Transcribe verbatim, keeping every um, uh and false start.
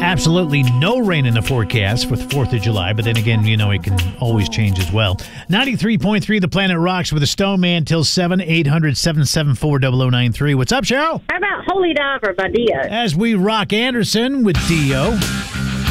absolutely no rain in the forecast for the fourth of July, but then again, you know, it can always change as well. ninety-three point three The Planet Rocks with a Stone Man till seven, eight hundred, seven seven four, zero zero nine three. What's up, Cheryl? How about Holy Diver by Dio? As we rock Anderson with Dio.